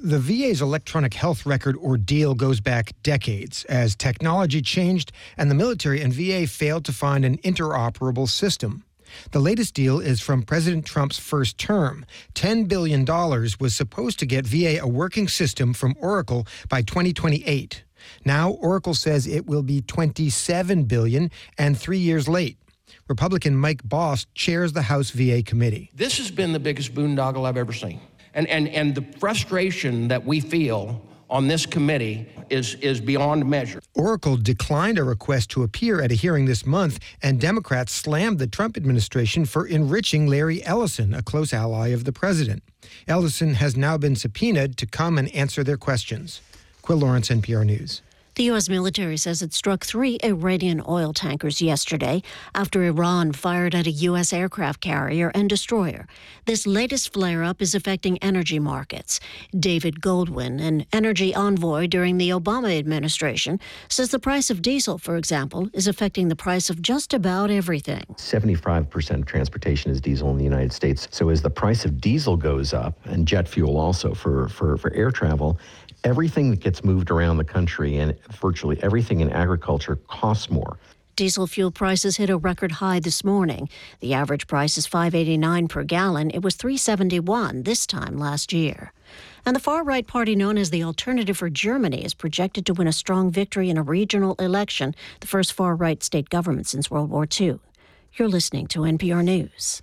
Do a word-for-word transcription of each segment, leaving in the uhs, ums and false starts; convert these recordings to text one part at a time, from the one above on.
The V A's electronic health record ordeal goes back decades as technology changed and the military and V A failed to find an interoperable system. The latest deal is from President Trump's first term. ten billion dollars was supposed to get V A a working system from Oracle by twenty twenty-eight. Now, Oracle says it will be twenty-seven billion dollars and three years late. Republican Mike Bost chairs the House V A committee. This has been the biggest boondoggle I've ever seen. And, and, and the frustration that we feel on this committee is, is beyond measure. Oracle declined a request to appear at a hearing this month, and Democrats slammed the Trump administration for enriching Larry Ellison, a close ally of the president. Ellison has now been subpoenaed to come and answer their questions. Quill Lawrence, N P R News. The U S military says it struck three Iranian oil tankers yesterday after Iran fired at a U S aircraft carrier and destroyer. This latest flare-up is affecting energy markets. David Goldwyn, an energy envoy during the Obama administration, says the price of diesel, for example, is affecting the price of just about everything. seventy-five percent of transportation is diesel in the United States. So as the price of diesel goes up, and jet fuel also for, for, for air travel, everything that gets moved around the country and virtually everything in agriculture costs more. Diesel fuel prices hit a record high this morning. The average price is five dollars and eighty-nine cents per gallon. It was three dollars and seventy-one cents this time last year. And the far-right party known as the Alternative for Germany is projected to win a strong victory in a regional election, the first far-right state government since World War Two. You're listening to N P R News.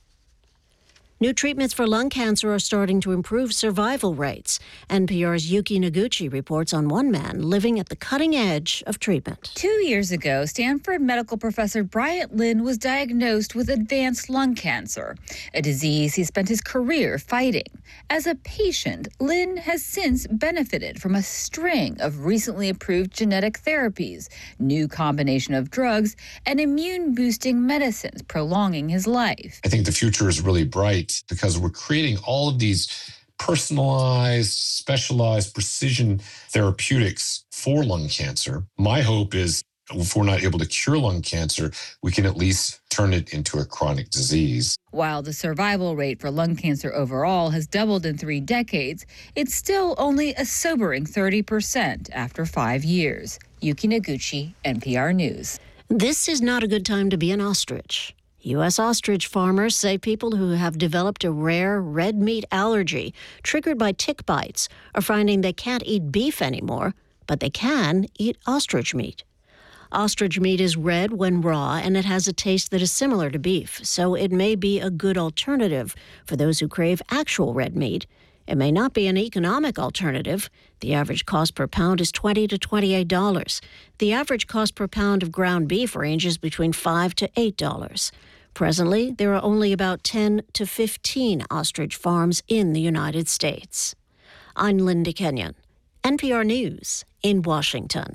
New treatments for lung cancer are starting to improve survival rates. N P R's Yuki Noguchi reports on one man living at the cutting edge of treatment. Two years ago, Stanford medical professor Bryant Lin was diagnosed with advanced lung cancer, a disease he spent his career fighting. As a patient, Lin has since benefited from a string of recently approved genetic therapies, new combination of drugs, and immune-boosting medicines, prolonging his life. I think the future is really bright, because we're creating all of these personalized, specialized precision therapeutics for lung cancer. My hope is if we're not able to cure lung cancer, we can at least turn it into a chronic disease. While the survival rate for lung cancer overall has doubled in three decades, it's still only a sobering thirty percent after five years. Yuki Noguchi, N P R News. This is not a good time to be an ostrich. U S ostrich farmers say people who have developed a rare red meat allergy triggered by tick bites are finding they can't eat beef anymore, but they can eat ostrich meat. Ostrich meat is red when raw, and it has a taste that is similar to beef, so it may be a good alternative for those who crave actual red meat. It may not be an economic alternative. The average cost per pound is twenty to twenty-eight dollars. The average cost per pound of ground beef ranges between five to eight dollars. Presently, there are only about ten to fifteen ostrich farms in the United States. I'm Linda Kenyon, N P R News in Washington.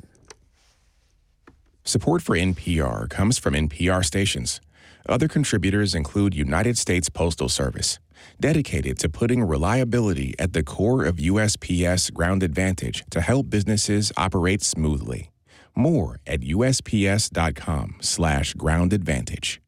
Support for N P R comes from N P R stations. Other contributors include United States Postal Service, dedicated to putting reliability at the core of U S P S Ground Advantage to help businesses operate smoothly. More at U S P S dot com slash ground advantage.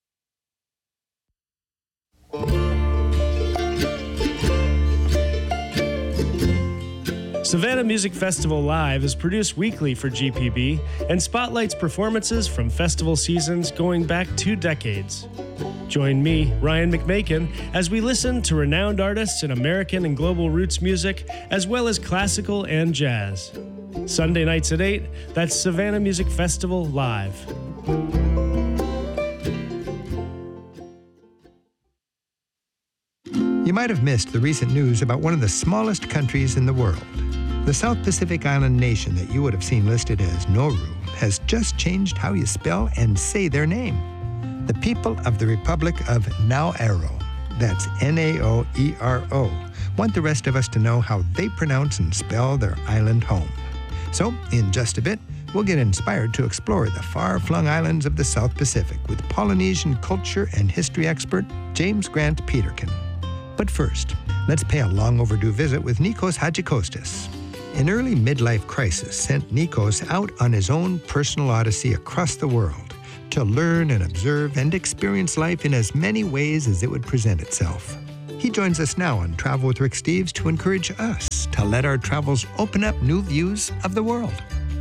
Savannah Music Festival Live is produced weekly for G P B and spotlights performances from festival seasons going back two decades. Join me, Ryan McMakin, as we listen to renowned artists in American and global roots music, as well as classical and jazz. Sunday nights at eight, that's Savannah Music Festival Live. You might have missed the recent news about one of the smallest countries in the world. The South Pacific island nation that you would have seen listed as Nauru has just changed how you spell and say their name. The people of the Republic of Naoero, that's N A O E R O, want the rest of us to know how they pronounce and spell their island home. So, in just a bit, we'll get inspired to explore the far-flung islands of the South Pacific with Polynesian culture and history expert James Grant Peterkin. But first, let's pay a long overdue visit with Nikos Hadjikostas. An early midlife crisis sent Nikos out on his own personal odyssey across the world to learn and observe and experience life in as many ways as it would present itself. He joins us now on Travel with Rick Steves to encourage us to to let our travels open up new views of the world.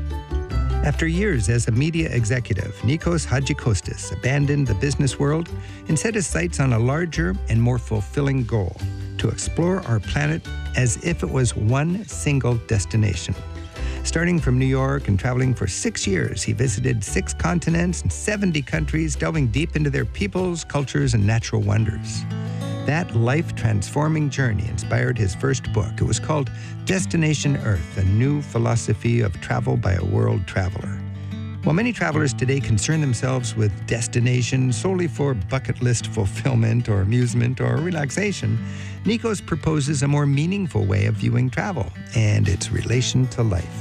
After years as a media executive, Nikos Hagikostas abandoned the business world and set his sights on a larger and more fulfilling goal: to explore our planet as if it was one single destination. Starting from New York and traveling for six years, he visited six continents and seventy countries, delving deep into their peoples, cultures, and natural wonders. That life-transforming journey inspired his first book. It was called Destination Earth, a new philosophy of travel by a world traveler. While many travelers today concern themselves with destinations solely for bucket list fulfillment or amusement or relaxation, Nikos proposes a more meaningful way of viewing travel and its relation to life.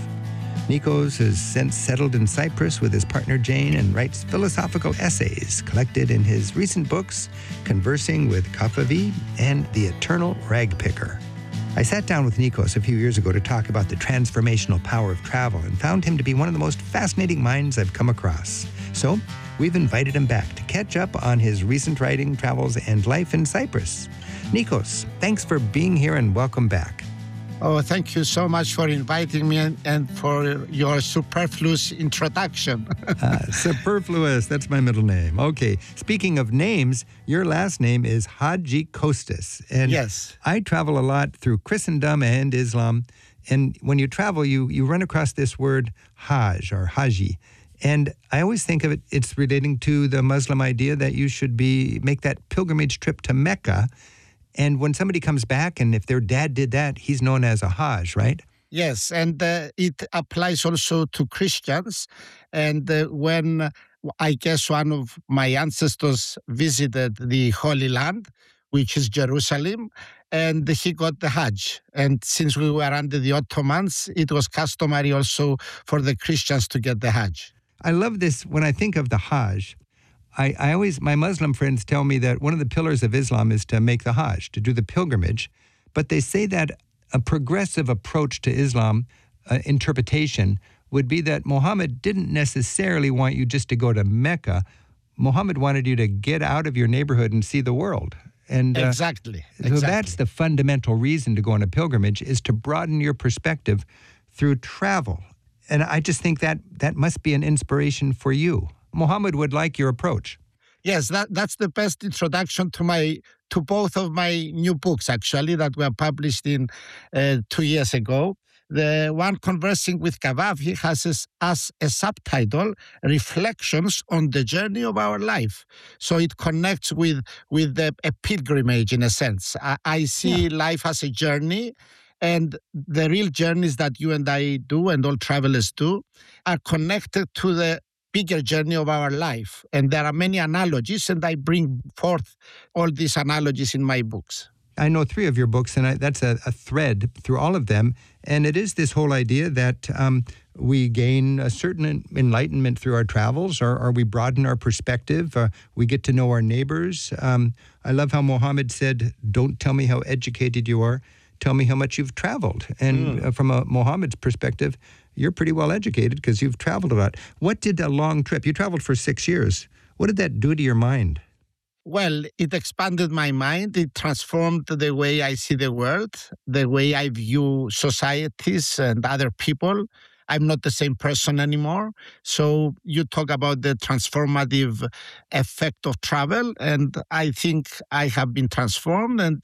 Nikos has since settled in Cyprus with his partner Jane and writes philosophical essays collected in his recent books, Conversing with Kafavi and The Eternal Rag Picker. I sat down with Nikos a few years ago to talk about the transformational power of travel and found him to be one of the most fascinating minds I've come across. So we've invited him back to catch up on his recent writing, travels, and life in Cyprus. Nikos, thanks for being here and welcome back. Oh, thank you so much for inviting me and, and for your superfluous introduction. uh, superfluous, that's my middle name. Okay, speaking of names, your last name is Hagikostas. And yes. I travel a lot through Christendom and Islam. And when you travel, you, you run across this word Hajj or Haji. And I always think of it, it's relating to the Muslim idea that you should be make that pilgrimage trip to Mecca. And when somebody comes back, and if their dad did that, he's known as a Hajj, right? Yes, and uh, it applies also to Christians. And uh, when uh, I guess one of my ancestors visited the Holy Land, which is Jerusalem, and he got the Hajj. And since we were under the Ottomans, it was customary also for the Christians to get the Hajj. I love this when I think of the Hajj. I, I always, my Muslim friends tell me that one of the pillars of Islam is to make the Hajj, to do the pilgrimage. But they say that a progressive approach to Islam uh, interpretation would be that Muhammad didn't necessarily want you just to go to Mecca. Muhammad wanted you to get out of your neighborhood and see the world. And uh, exactly. So exactly. that's the fundamental reason to go on a pilgrimage, is to broaden your perspective through travel. And I just think that that must be an inspiration for you. Muhammad would like your approach. Yes, that, that's the best introduction to my to both of my new books, actually, that were published in uh, two years ago. The one, Conversing with Kafavi, has as, as a subtitle, Reflections on the Journey of Our Life. So it connects with, with the, a pilgrimage, in a sense. I, I see yeah. life as a journey. And the real journeys that you and I do, and all travelers do, are connected to the bigger journey of our life. And there are many analogies, and I bring forth all these analogies in my books. I know three of your books, and I, that's a, a thread through all of them. And it is this whole idea that um, we gain a certain enlightenment through our travels, or, or we broaden our perspective, uh, we get to know our neighbors. Um, I love how Muhammad said, don't tell me how educated you are, tell me how much you've traveled. And mm. uh, from a Muhammad's perspective, you're pretty well educated because you've traveled a lot. What did a long trip, you traveled for six years, what did that do to your mind? Well, it expanded my mind. It transformed the way I see the world, the way I view societies and other people. I'm not the same person anymore. So you talk about the transformative effect of travel, and I think I have been transformed, and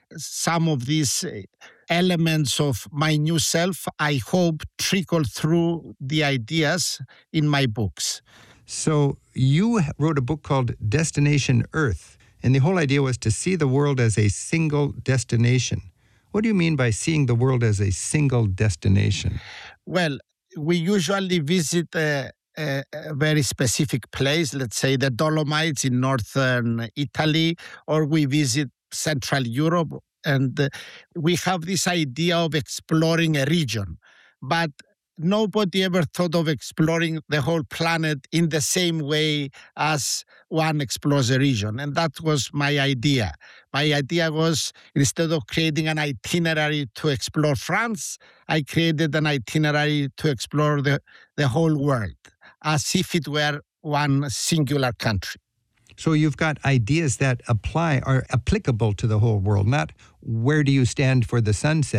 some of these elements of my new self, I hope, trickle through the ideas in my books. So you wrote a book called Destination Earth, and the whole idea was to see the world as a single destination. What do you mean by seeing the world as a single destination? Well, we usually visit a, a, a very specific place, let's say the Dolomites in northern Italy, or we visit Central Europe, and uh, we have this idea of exploring a region. But nobody ever thought of exploring the whole planet in the same way as one explores a region. And that was my idea. My idea was, instead of creating an itinerary to explore France, I created an itinerary to explore the, the whole world, as if it were one singular country. So you've got ideas that apply, are applicable to the whole world, not where do you stand for the sunset,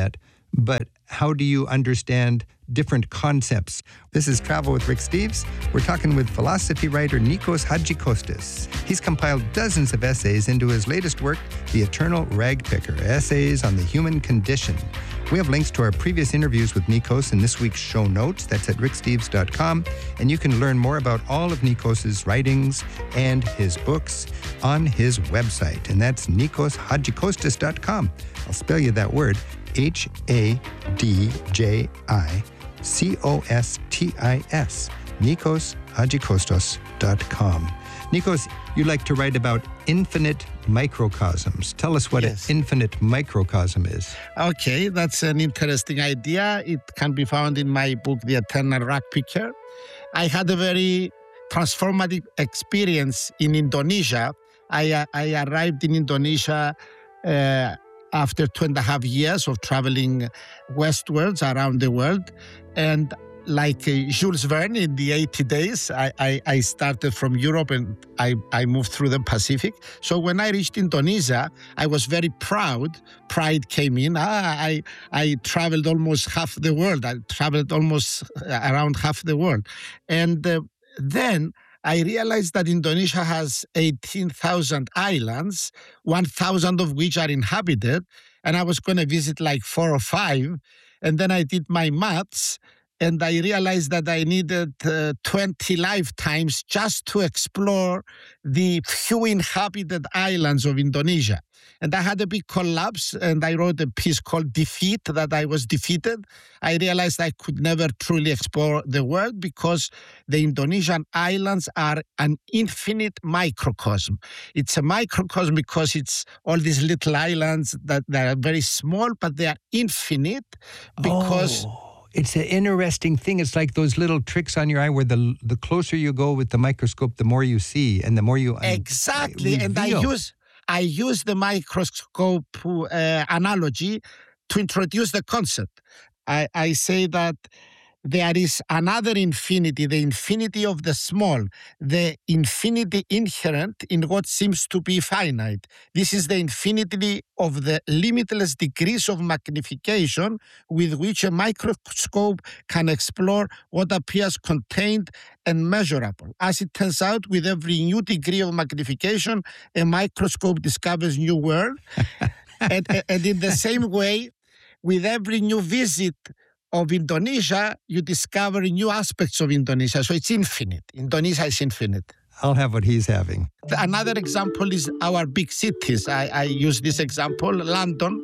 but how do you understand different concepts? This is Travel with Rick Steves. We're talking with philosophy writer Nikos Hadjikostas. He's compiled dozens of essays into his latest work, The Eternal Ragpicker, Essays on the Human Condition. We have links to our previous interviews with Nikos in this week's show notes. That's at rick steves dot com. And you can learn more about all of Nikos' writings and his books on his website. And that's nikos hadjikostas dot com. I'll spell you that word, H A D J I C O S T I S, nikos hadjikostas dot com. Nikos, you like to write about infinite microcosms. Tell us what yes. an infinite microcosm is. Okay, that's an interesting idea. It can be found in my book, The Eternal Ragpicker. I had a very transformative experience in Indonesia. I, uh, I arrived in Indonesia uh, after two and a half years of traveling westwards around the world. And like uh, Jules Verne in the eighty days, I, I, I started from Europe and I, I moved through the Pacific. So when I reached Indonesia, I was very proud. Pride came in. Ah, I, I traveled almost half the world. I traveled almost around half the world. And uh, then I realized that Indonesia has eighteen thousand islands, one thousand of which are inhabited. And I was going to visit like four or five. And then I did my maths. And I realized that I needed uh, twenty lifetimes just to explore the few inhabited islands of Indonesia. And I had a big collapse, and I wrote a piece called Defeat, that I was defeated. I realized I could never truly explore the world because the Indonesian islands are an infinite microcosm. It's a microcosm because it's all these little islands that, that are very small, but they are infinite because... Oh. It's an interesting thing. It's like those little tricks on your eye where the the closer you go with the microscope, the more you see and the more you... Exactly. Uh, and I use, I use the microscope uh, analogy to introduce the concept. I, I say that there is another infinity, the infinity of the small, the infinity inherent in what seems to be finite. This is the infinity of the limitless degrees of magnification with which a microscope can explore what appears contained and measurable. As it turns out, with every new degree of magnification, a microscope discovers new world. and, and in the same way, with every new visit of Indonesia, you discover new aspects of Indonesia. So it's infinite. Indonesia is infinite. I'll have what he's having. Another example is our big cities. I, I use this example, London.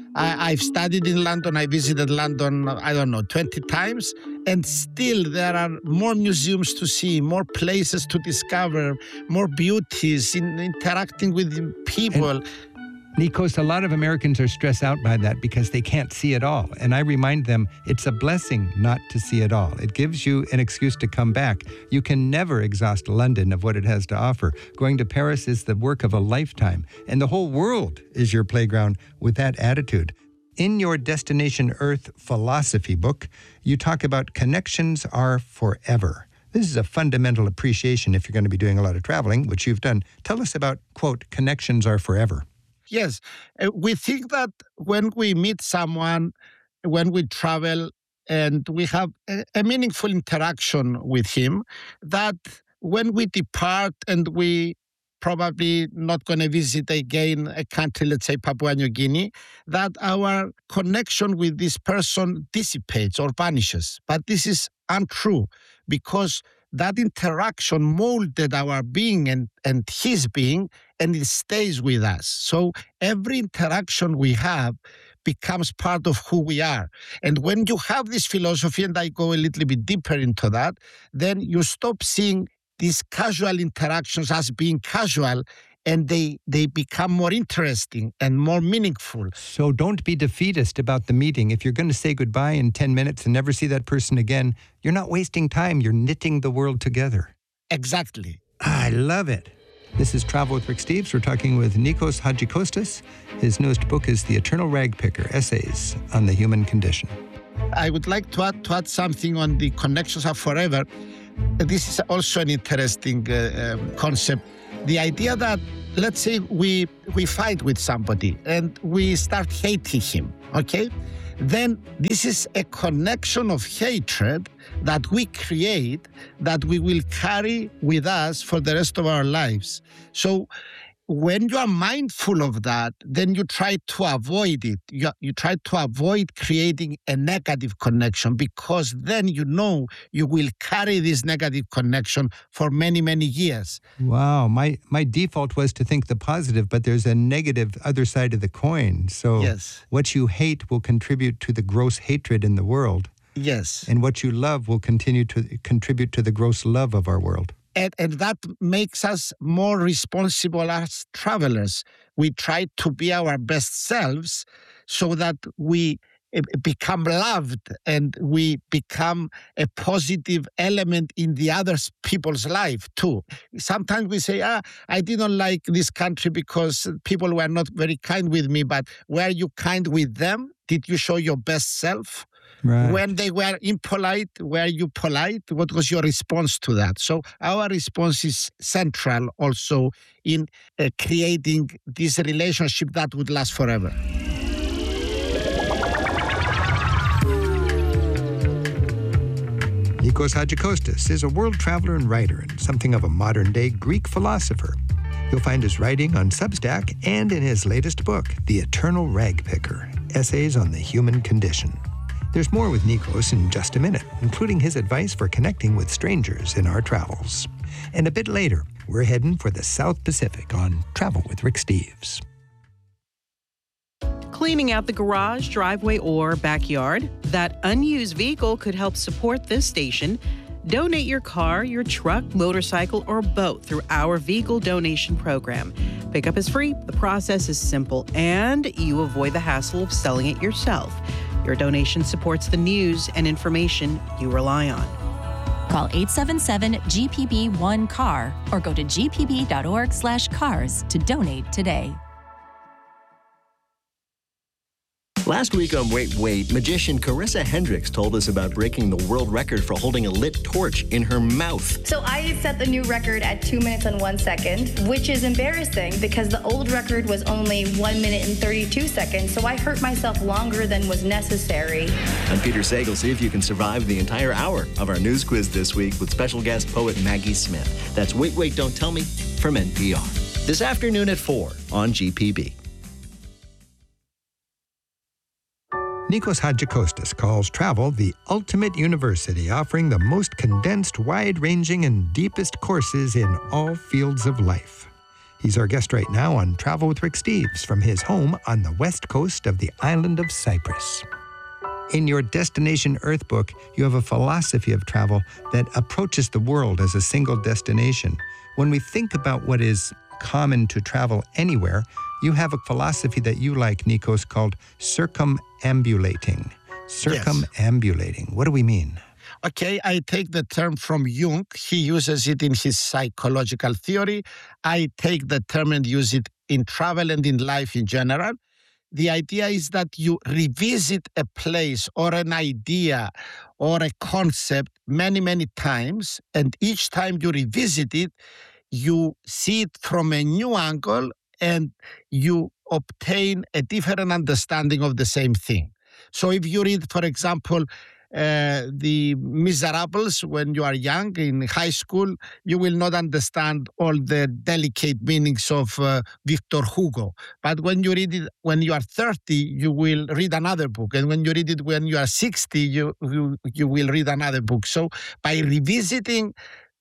I, I've studied in London. I visited London, I don't know, twenty times. And still there are more museums to see, more places to discover, more beauties in interacting with people. And- Nikos, a lot of Americans are stressed out by that because they can't see it all. And I remind them it's a blessing not to see it all. It gives you an excuse to come back. You can never exhaust London of what it has to offer. Going to Paris is the work of a lifetime. And the whole world is your playground with that attitude. In your Destination Earth philosophy book, you talk about connections are forever. This is a fundamental appreciation if you're going to be doing a lot of traveling, which you've done. Tell us about, quote, connections are forever. Yes, uh, we think that when we meet someone, when we travel and we have a, a meaningful interaction with him, that when we depart and we probably not going to visit again a country, let's say Papua New Guinea, that our connection with this person dissipates or vanishes. But this is untrue because that interaction molded our being and, and his being, and it stays with us. So every interaction we have becomes part of who we are. And when you have this philosophy, and I go a little bit deeper into that, then you stop seeing these casual interactions as being casual, and they, they become more interesting and more meaningful. So don't be defeatist about the meeting. If you're going to say goodbye in ten minutes and never see that person again, you're not wasting time. You're knitting the world together. Exactly. I love it. This is Travel with Rick Steves. We're talking with Nikos Hadjikostas. His newest book is The Eternal Ragpicker, Essays on the Human Condition. I would like to add, to add something on the connections are forever. This is also an interesting uh, um, concept. The idea that, let's say we we fight with somebody and we start hating him, okay? then this is a connection of hatred that we create that we will carry with us for the rest of our lives. So when you are mindful of that, then you try to avoid it. You, you try to avoid creating a negative connection, because then you know you will carry this negative connection for many, many years. Wow. My, my default was to think the positive, but there's a negative other side of the coin. So yes. What you hate will contribute to the gross hatred in the world. Yes. And what you love will continue to contribute to the gross love of our world. And, and that makes us more responsible as travelers. We try to be our best selves so that we become loved and we become a positive element in the other people's life too. Sometimes we say, ah, I didn't like this country because people were not very kind with me, but were you kind with them? Did you show your best self? Right. When they were impolite, were you polite? What was your response to that? So our response is central also in uh, creating this relationship that would last forever. Nikos Hadjikostas is a world traveler and writer and something of a modern-day Greek philosopher. You'll find his writing on Substack and in his latest book, The Eternal Ragpicker, Essays on the Human Condition. There's more with Nikos in just a minute, including his advice for connecting with strangers in our travels. And a bit later, we're heading for the South Pacific on Travel with Rick Steves. Cleaning out the garage, driveway, or backyard? That unused vehicle could help support this station. Donate your car, your truck, motorcycle, or boat through our vehicle donation program. Pickup is free, the process is simple, and you avoid the hassle of selling it yourself. Your donation supports the news and information you rely on. Call eight seven seven G P B one C A R or go to g p b dot org slash cars to donate today. Last week on Wait, Wait, magician Carissa Hendricks told us about breaking the world record for holding a lit torch in her mouth. So I set the new record at two minutes and one second, which is embarrassing because the old record was only one minute and thirty-two seconds, so I hurt myself longer than was necessary. I'm Peter Sagal. See if you can survive the entire hour of our news quiz this week with special guest poet Maggie Smith. That's Wait, Wait, Don't Tell Me from N P R. This afternoon at four on G P B. Nikos Hadjikostas calls travel the ultimate university, offering the most condensed, wide-ranging, and deepest courses in all fields of life. He's our guest right now on Travel with Rick Steves from his home on the west coast of the island of Cyprus. In your Destination Earth book, you have a philosophy of travel that approaches the world as a single destination. When we think about what is common to travel anywhere, you have a philosophy that you like, Nikos, called circumambulating. Circumambulating. Yes. What do we mean? Okay, I take the term from Jung. He uses it in his psychological theory. I take the term and use it in travel and in life in general. The idea is that you revisit a place or an idea or a concept many, many times, and each time you revisit it, you see it from a new angle and you obtain a different understanding of the same thing. So if you read, for example, uh, the Miserables when you are young in high school, you will not understand all the delicate meanings of uh, Victor Hugo. But when you read it when you are thirty, you will read another book. And when you read it when you are sixty, you, you, you will read another book. So by revisiting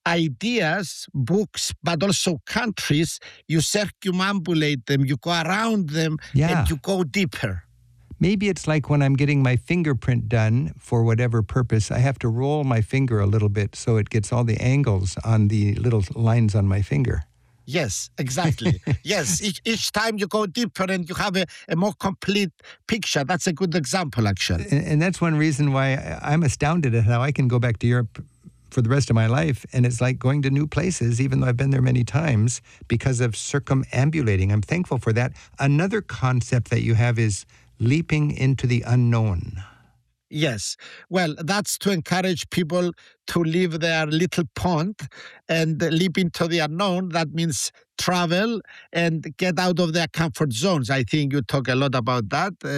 ideas, books, but also countries, you circumambulate them, you go around them, yeah. and you go deeper. Maybe it's like when I'm getting my fingerprint done for whatever purpose, I have to roll my finger a little bit so it gets all the angles on the little lines on my finger. Yes, exactly. Yes, each, each time you go deeper and you have a, a more complete picture. That's a good example, actually. And, and that's one reason why I'm astounded at how I can go back to Europe for the rest of my life, and it's like going to new places, even though I've been there many times, because of circumambulating. I'm thankful for that. Another concept that you have is leaping into the unknown. Yes. Well, that's to encourage people to leave their little pond and leap into the unknown. That means travel and get out of their comfort zones. I think you talk a lot about that. Uh,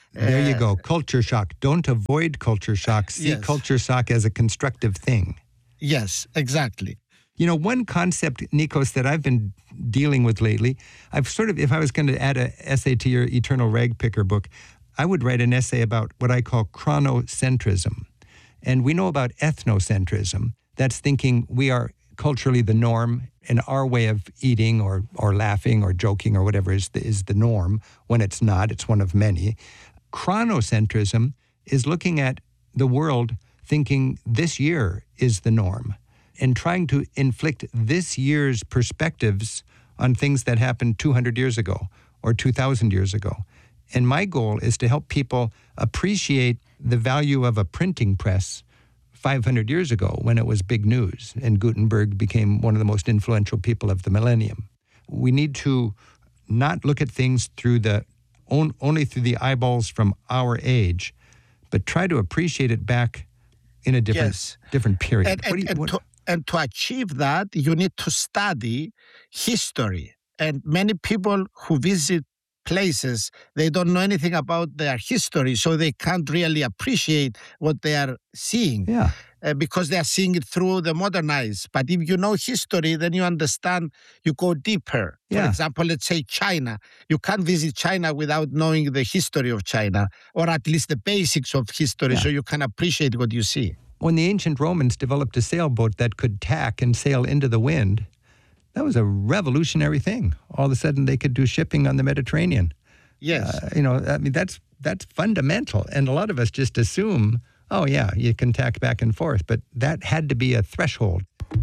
There you Uh, go. Culture shock. Don't avoid culture shock. See Yes. culture shock as a constructive thing. Yes, exactly. You know, one concept, Nikos, that I've been dealing with lately, I've sort of, if I was going to add an essay to your Eternal Rag Picker book, I would write an essay about what I call chronocentrism. And we know about ethnocentrism. That's thinking we are culturally the norm, and our way of eating or, or laughing or joking or whatever is the, is the norm. When it's not, it's one of many. Chronocentrism is looking at the world thinking this year is the norm and trying to inflict this year's perspectives on things that happened two hundred years ago or two thousand years ago. And my goal is to help people appreciate the value of a printing press five hundred years ago when it was big news and Gutenberg became one of the most influential people of the millennium. We need to not look at things through the on, only through the eyeballs from our age, but try to appreciate it back in a different Yes. different period. And, What do and, you- and what- to, and to achieve that, you need to study history. And many people who visit places, they don't know anything about their history, so they can't really appreciate what they are seeing. Yeah. Uh, because they are seeing it through the modern eyes. But if you know history, then you understand, you go deeper. For Yeah. example, let's say China. You can't visit China without knowing the history of China, or at least the basics of history, Yeah. so you can appreciate what you see. When the ancient Romans developed a sailboat that could tack and sail into the wind, that was a revolutionary thing. All of a sudden, they could do shipping on the Mediterranean. Yes. Uh, you know, I mean, that's that's fundamental. And a lot of us just assume, oh, yeah, you can tack back and forth. But that had to be a threshold.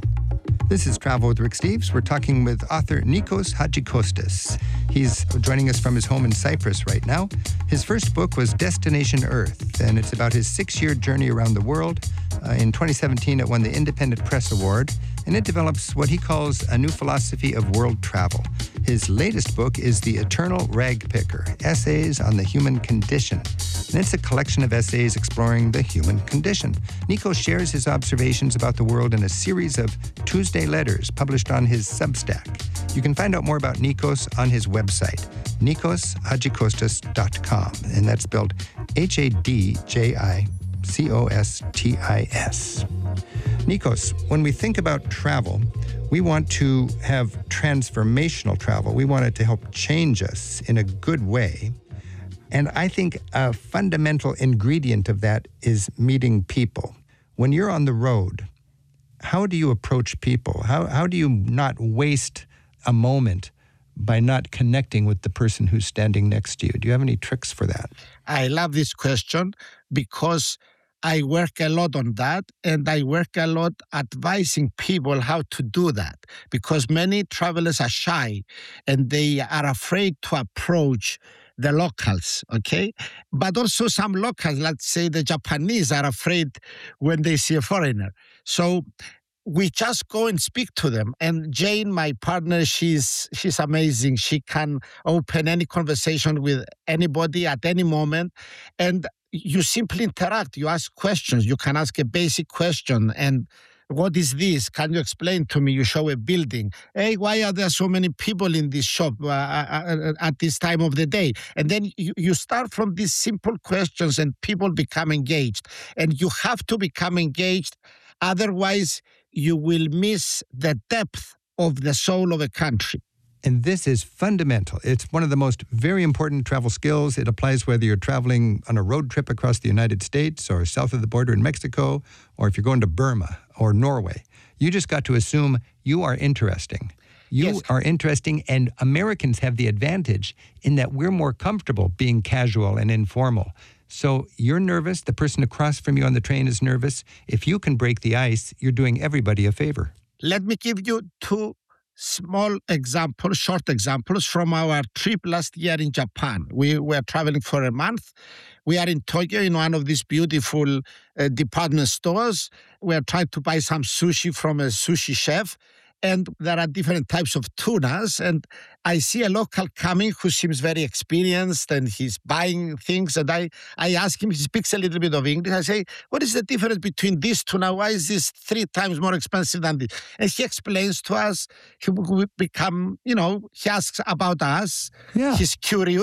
This is Travel with Rick Steves. We're talking with author Nikos Hadjikostas. He's joining us from his home in Cyprus right now. His first book was Destination Earth, and it's about his six-year journey around the world. Uh, in twenty seventeen, it won the Independent Press Award, and it develops what he calls a new philosophy of world travel. His latest book is The Eternal Rag Picker, Essays on the Human Condition. And it's a collection of essays exploring the human condition. Nikos shares his observations about the world in a series of Tuesday letters published on his Substack. You can find out more about Nikos on his website, nikos hadjikostas dot com. And that's spelled H A D J I C O S T I S. Nikos, when we think about travel, we want to have transformational travel. We want it to help change us in a good way. And I think a fundamental ingredient of that is meeting people. When you're on the road, how do you approach people? How, how do you not waste a moment by not connecting with the person who's standing next to you? Do you have any tricks for that? I love this question because I work a lot on that, and I work a lot advising people how to do that, because many travelers are shy and they are afraid to approach the locals, okay? But also some locals, let's say the Japanese, are afraid when they see a foreigner. So we just go and speak to them. And Jane, my partner, she's she's amazing. She can open any conversation with anybody at any moment. And you simply interact. You ask questions. You can ask a basic question. And what is this? Can you explain to me? You show a building. Hey, why are there so many people in this shop uh, uh, at this time of the day? And then you, you start from these simple questions and people become engaged. And you have to become engaged. Otherwise, you will miss the depth of the soul of a country. And this is fundamental. It's one of the most very important travel skills. It applies whether you're traveling on a road trip across the United States or south of the border in Mexico, or if you're going to Burma or Norway. You just got to assume you are interesting. You Yes. are interesting, and Americans have the advantage in that we're more comfortable being casual and informal. So you're nervous, the person across from you on the train is nervous. If you can break the ice, you're doing everybody a favor. Let me give you two small examples, short examples from our trip last year in Japan. We were traveling for a month. We are in Tokyo in one of these beautiful uh, department stores. We are trying to buy some sushi from a sushi chef. And there are different types of tunas. And I see a local coming who seems very experienced and he's buying things. And I, I ask him, he speaks a little bit of English. I say, what is the difference between this tuna? Why is this three times more expensive than this? And he explains to us. He will become, you know, he asks about us. Yeah. He's curious.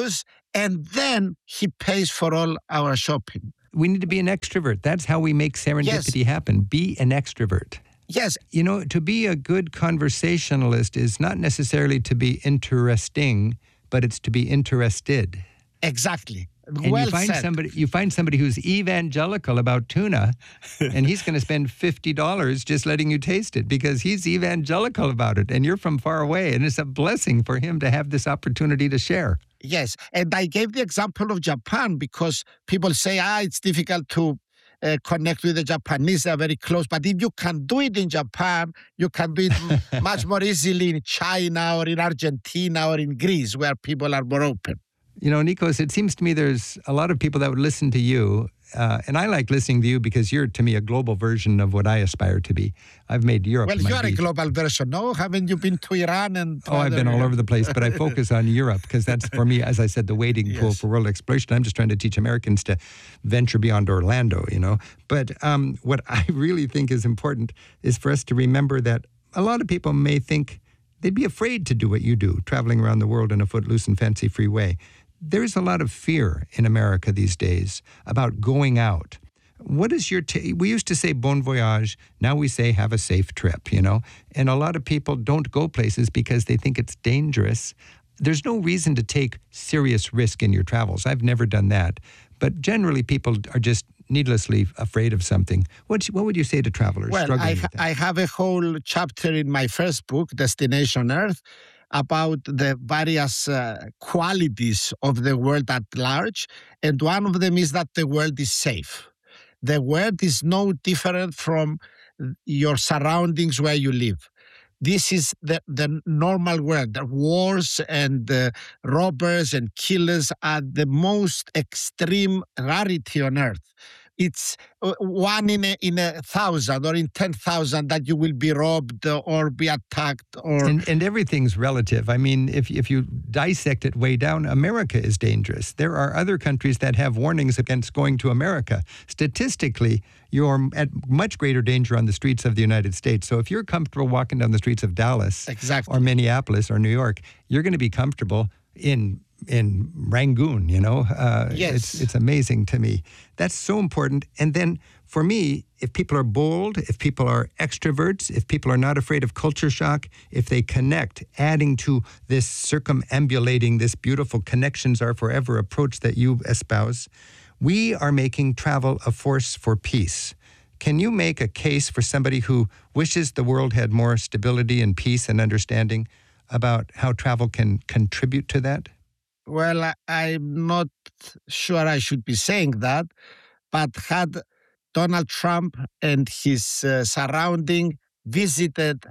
and then he pays for all our shopping. We need to be an extrovert. That's how we make serendipity Yes. happen. Be an extrovert. Yes. You know, to be a good conversationalist is not necessarily to be interesting, but it's to be interested. Exactly. And well you find said. somebody you find somebody who's evangelical about tuna, and he's going to spend fifty dollars just letting you taste it because he's evangelical about it, and you're from far away, and it's a blessing for him to have this opportunity to share. Yes. And I gave the example of Japan because people say, ah, it's difficult to uh, connect with the Japanese. They're very close. But if you can do it in Japan, you can do it m- much more easily in China or in Argentina or in Greece, where people are more open. You know, Nikos, it seems to me there's a lot of people that would listen to you. Uh, and I like listening to you because you're, to me, a global version of what I aspire to be. I've made Europe Well, my you're a beat. global version, no? Haven't you been to Iran and... Oh, I've been all over the place, but I focus on Europe because that's, for me, as I said, the wading pool Yes. for world exploration. I'm just trying to teach Americans to venture beyond Orlando, you know. But um, what I really think is important is for us to remember that a lot of people may think they'd be afraid to do what you do, traveling around the world in a footloose and fancy-free way. There's a lot of fear in America these days about going out. What is your t- we used to say bon voyage, now we say have a safe trip, you know? And a lot of people don't go places because they think it's dangerous. There's no reason to take serious risk in your travels. I've never done that. But generally people are just needlessly afraid of something. What what would you say to travelers Well, struggling I, with that? I have a whole chapter in my first book, Destination Earth, about the various uh, qualities of the world at large. And one of them is that the world is safe. The world is no different from your surroundings where you live. This is the, the normal world. The wars and uh, robbers and killers are the most extreme rarity on earth. It's uh, one in a, in a thousand or in ten thousand that you will be robbed or be attacked or... And, and everything's relative. I mean, if if you dissect it way down, America is dangerous. There are other countries that have warnings against going to America. Statistically, you're at much greater danger on the streets of the United States. So if you're comfortable walking down the streets of Dallas Exactly. or Minneapolis or New York, you're going to be comfortable in in Rangoon, you know? Uh, Yes. It's, it's amazing to me. That's so important. And then for me, if people are bold, if people are extroverts, if people are not afraid of culture shock, if they connect, adding to this circumambulating, this beautiful connections are forever approach that you espouse, we are making travel a force for peace. Can you make a case for somebody who wishes the world had more stability and peace and understanding about how travel can contribute to that? Well, I, I'm not sure I should be saying that, but had Donald Trump and his uh, surrounding visited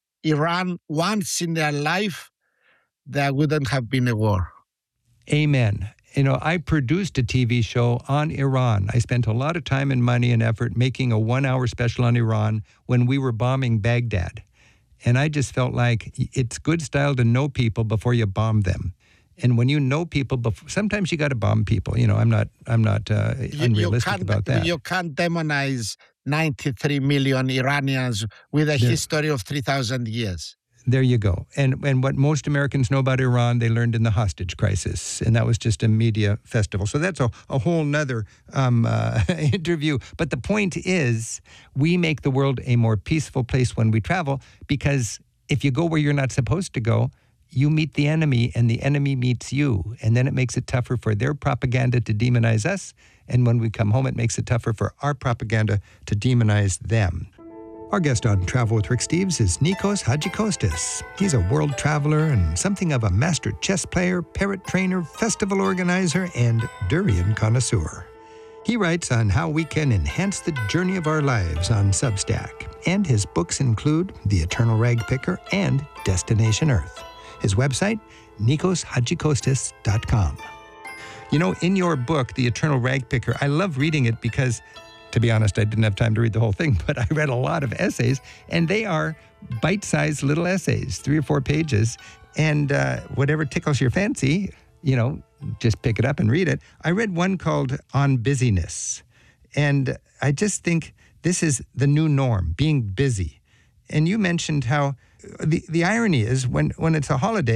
Iran once in their life, there wouldn't have been a war. Amen. You know, I produced a T V show on Iran. I spent a lot of time and money and effort making a one-hour special on Iran when we were bombing Baghdad. And I just felt like it's good style to know people before you bomb them. And when you know people, before, sometimes you got to bomb people. You know, I'm not, I'm not uh, You, unrealistic you can't, about that. You can't demonize ninety-three million Iranians with a Yeah. history of three thousand years. There you go. And and what most Americans know about Iran, they learned in the hostage crisis. And that was just a media festival. So that's a, a whole nother um, uh, interview. But the point is, we make the world a more peaceful place when we travel, because if you go where you're not supposed to go, you meet the enemy and the enemy meets you. And then it makes it tougher for their propaganda to demonize us. And when we come home, it makes it tougher for our propaganda to demonize them. Our guest on Travel with Rick Steves is Nikos Hadjikostas. He's a world traveler and something of a master chess player, parrot trainer, festival organizer, and durian connoisseur. He writes on how we can enhance the journey of our lives on Substack. And his books include The Eternal Rag Picker and Destination Earth. His website, nikos hadjikostas dot com. You know, in your book, The Eternal Rag Picker, I love reading it because, to be honest, I didn't have time to read the whole thing, but I read a lot of essays, and they are bite-sized little essays, three or four pages, and uh, whatever tickles your fancy, you know, just pick it up and read it. I read one called On Busyness, and I just think this is the new norm, being busy. And you mentioned how the, the irony is when, when it's a holiday,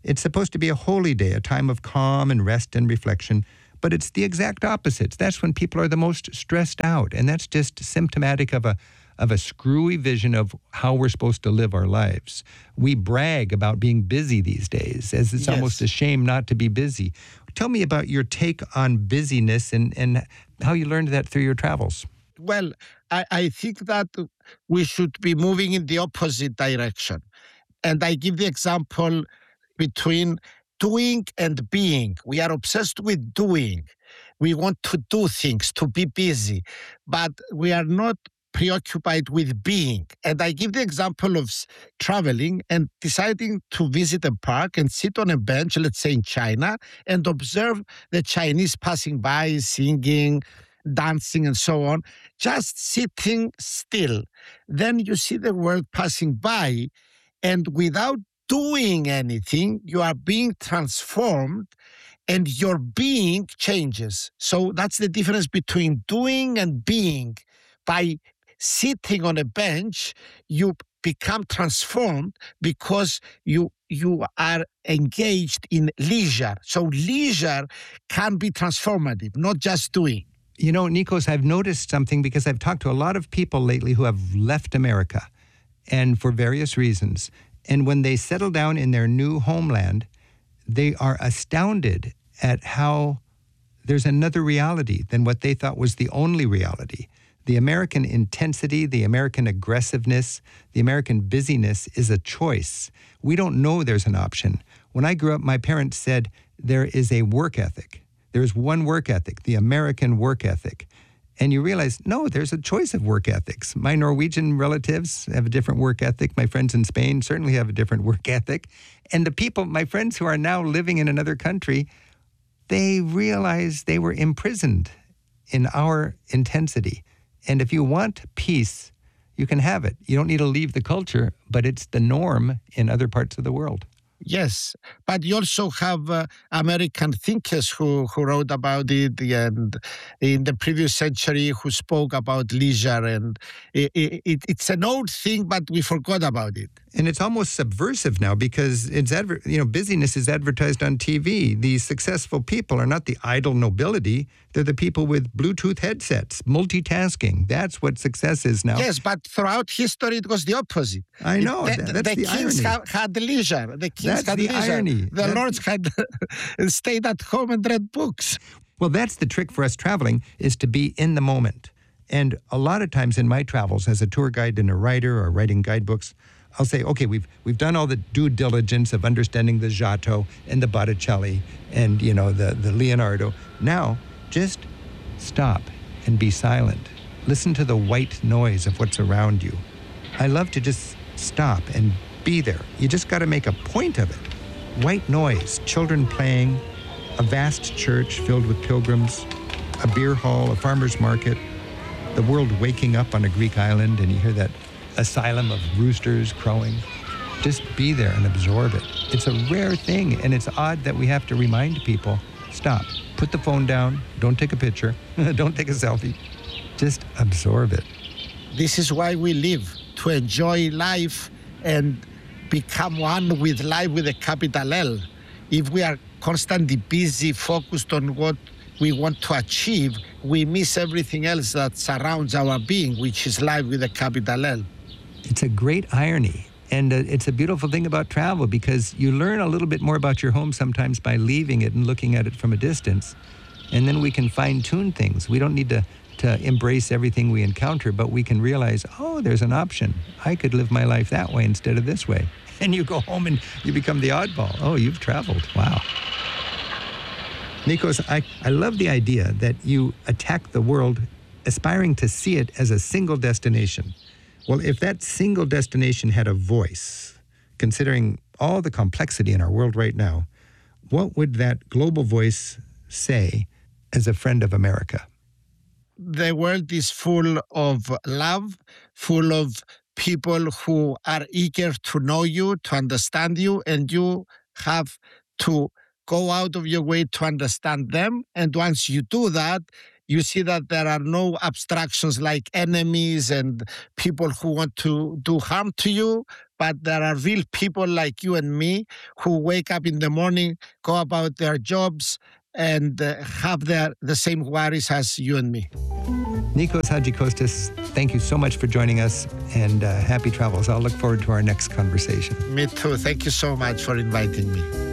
It's supposed to be a holy day, a time of calm and rest and reflection, but it's the exact opposite. That's when people are the most stressed out, and that's just symptomatic of a of a screwy vision of how we're supposed to live our lives. We brag about being busy these days, as it's yes. almost a shame not to be busy. Tell me about your take on busyness and, and how you learned that through your travels. Well, I, I think that we should be moving in the opposite direction. And I give the example between doing and being. We are obsessed with doing. We want to do things, to be busy, but we are not preoccupied with being. And I give the example of traveling and deciding to visit a park and sit on a bench, let's say in China, and observe the Chinese passing by, singing, dancing, and so on, just sitting still. Then you see the world passing by, and without doing anything, you are being transformed and your being changes. So that's the difference between doing and being. By sitting on a bench, you become transformed because you you are engaged in leisure. So leisure can be transformative, not just doing. You know, Nikos, I've noticed something because I've talked to a lot of people lately who have left America, and for various reasons. And when they settle down in their new homeland, they are astounded at how there's another reality than what they thought was the only reality. The American intensity, the American aggressiveness, the American busyness is a choice. We don't know there's an option. When I grew up, my parents said there is a work ethic. There's one work ethic, the American work ethic. And you realize, no, there's a choice of work ethics. My Norwegian relatives have a different work ethic. My friends in Spain certainly have a different work ethic. And the people, my friends who are now living in another country, they realize they were imprisoned in our intensity. And if you want peace, you can have it. You don't need to leave the culture, but it's the norm in other parts of the world. Yes, but you also have uh, American thinkers who, who wrote about it, and in the previous century who spoke about leisure. And it, it, it's an old thing, but we forgot about it. And it's almost subversive now because it's adver- you know busyness is advertised on T V. The successful people are not the idle nobility. They're the people with Bluetooth headsets, multitasking. That's what success is now. Yes, but throughout history, it was the opposite. I know. The, that, that's the, the kings irony. ha- had leisure. The kings that's had the leisure. irony. The that's... lords had stayed at home and read books. Well, that's the trick for us traveling, is to be in the moment. And a lot of times in my travels as a tour guide and a writer or writing guidebooks, I'll say, okay, we've we've done all the due diligence of understanding the Giotto and the Botticelli and, you know, the, the Leonardo. Now, just stop and be silent. Listen to the white noise of what's around you. I love to just stop and be there. You just got to make a point of it. White noise, children playing, a vast church filled with pilgrims, a beer hall, a farmer's market, the world waking up on a Greek island, and you hear that asylum of roosters crowing. Just be there and absorb it. It's a rare thing, and it's odd that we have to remind people, stop, put the phone down, don't take a picture, don't take a selfie, just absorb it. This is why we live, to enjoy life and become one with life with a capital L. If we are constantly busy, focused on what we want to achieve, we miss everything else that surrounds our being, which is life with a capital L. It's a great irony. And uh, it's a beautiful thing about travel because you learn a little bit more about your home sometimes by leaving it and looking at it from a distance. And then we can fine-tune things. We don't need to, to embrace everything we encounter, but we can realize, oh, there's an option. I could live my life that way instead of this way. And you go home and you become the oddball. Oh, you've traveled. Wow. Nikos, I, I love the idea that you attack the world aspiring to see it as a single destination. Well, if that single destination had a voice, considering all the complexity in our world right now, what would that global voice say as a friend of America? The world is full of love, full of people who are eager to know you, to understand you, and you have to go out of your way to understand them. And once you do that, you see that there are no abstractions like enemies and people who want to do harm to you, but there are real people like you and me who wake up in the morning, go about their jobs, and uh, have their, the same worries as you and me. Nikos Hadjikostas, thank you so much for joining us, and uh, happy travels. I'll look forward to our next conversation. Me too. Thank you so much for inviting me.